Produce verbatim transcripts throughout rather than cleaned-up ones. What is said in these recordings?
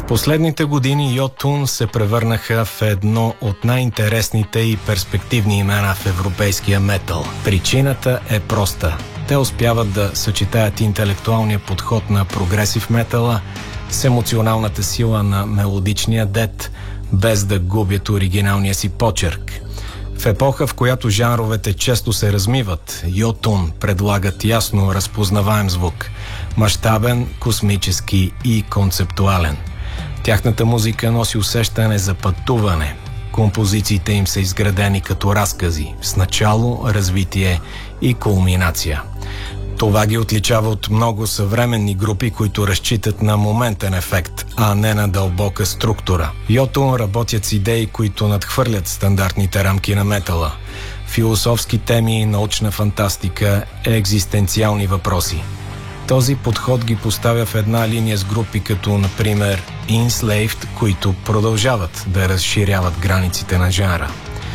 В последните години Йотун се превърнаха в едно от най-интересните и перспективни имена в европейския метал. Причината е проста. Те успяват да съчетаят интелектуалния подход на прогресив метала с емоционалната сила на мелодичния дет, без да губят оригиналния си почерк. В епоха, в която жанровете често се размиват, Йотун предлагат ясно разпознаваем звук, мащабен, космически и концептуален. Тяхната музика носи усещане за пътуване. Композициите им са изградени като разкази, с начало, развитие и кулминация. Това ги отличава от много съвременни групи, които разчитат на моментен ефект, а не на дълбока структура. Йотун работят с идеи, които надхвърлят стандартните рамки на метала. Философски теми, научна фантастика, екзистенциални въпроси. Този подход ги поставя в една линия с групи като, например, Enslaved, които продължават да разширяват границите на жанра.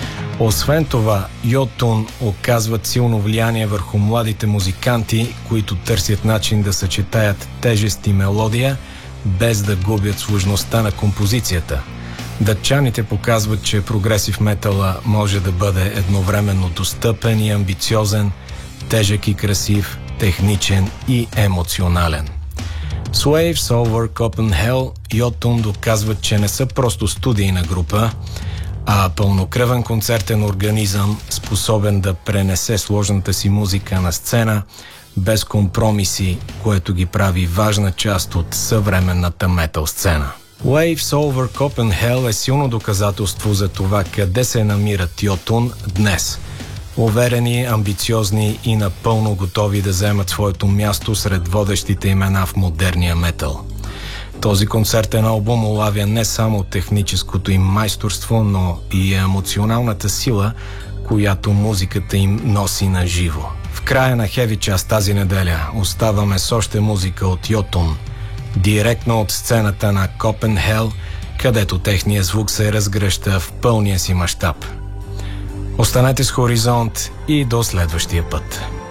Освен това, Йотун оказват силно влияние върху младите музиканти, които търсят начин да съчетаят тежест и мелодия, без да губят сложността на композицията. Датчаните показват, че прогресив метала може да бъде едновременно достъпен и амбициозен, тежък и красив, техничен и емоционален. С Waves Over Copenhagen Йотун доказват, че не са просто студийна група, а пълнокръвен концертен организъм, способен да пренесе сложната си музика на сцена, без компромиси, което ги прави важна част от съвременната метал сцена. Waves Over Copenhagen е силно доказателство за това къде се намират Йотун днес. Уверени, амбициозни и напълно готови да вземат своето място сред водещите имена в модерния метал. Този концертен албум улавя не само техническото им майсторство, но и емоционалната сила, която музиката им носи на живо. В края на хеви част тази неделя оставаме с още музика от Йотун, директно от сцената на Копенхел, където техният звук се разгръща в пълния си мащаб. Останете с Хоризонт и до следващия път.